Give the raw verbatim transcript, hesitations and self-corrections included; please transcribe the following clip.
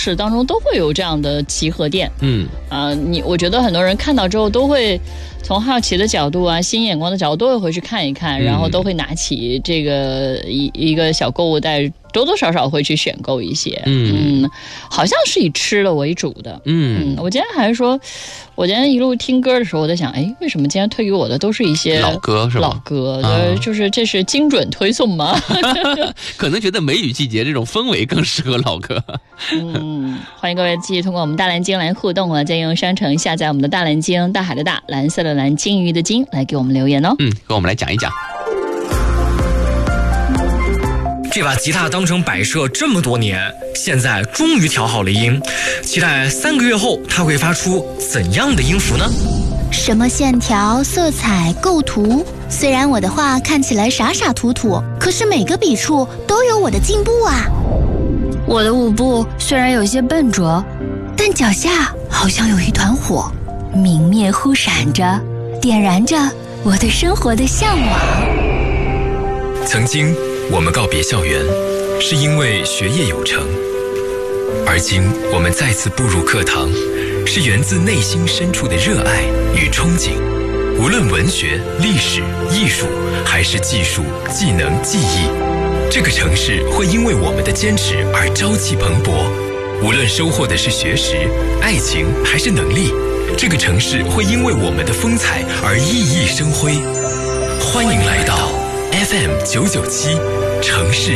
市当中都会有这样的集合店。 嗯， 啊、呃，你我觉得很多人看到之后都会从好奇的角度啊、新眼光的角度都会回去看一看，然后都会拿起这个一一个小购物袋，多多少少会去选购一些。嗯, 嗯好像是以吃的为主的。嗯, 嗯我今天还是说，我今天一路听歌的时候，我在想，哎，为什么今天推给我的都是一些老歌是吧？ 老歌，啊、就是这是精准推送吗？ 可能觉得梅雨季节这种氛围更适合老歌。 嗯，欢迎各位继续通过我们大蓝鲸来互动了，在应用商城下载我们的大蓝鲸，大海的大，蓝色的蓝，鲸鱼的鲸，来给我们留言哦。 嗯，跟我们来讲一讲。 这把吉他当成摆设这么多年，现在终于调好了音，期待三个月后它会发出怎样的音符呢？ 什么线条、色彩、构图，虽然我的画看起来傻傻土土，可是每个笔触都有我的进步啊。我的舞步虽然有些笨拙，但脚下好像有一团火，明灭忽闪着，点燃着我对生活的向往。 曾经我们告别校园，是因为学业有成，而今我们再次步入课堂，是源自内心深处的热爱与憧憬。无论文学、历史、艺术，还是技术、技能、技艺，这个城市会因为我们的坚持而朝气蓬勃。无论收获的是学识、爱情，还是能力，这个城市会因为我们的风采而熠熠生辉。欢迎来到 F M 九九七城市